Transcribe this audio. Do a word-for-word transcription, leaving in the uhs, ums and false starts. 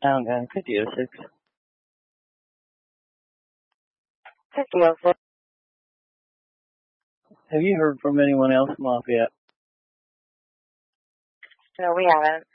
Allen County, fifty oh six. fifty oh six. Have you heard from anyone else, Lafayette? No, we haven't.